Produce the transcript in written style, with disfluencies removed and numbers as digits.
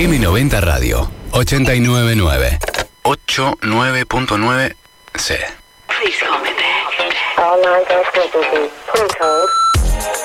M90 Radio 899. 89.9 C. Please call me back. All lines are still busy. Please hold.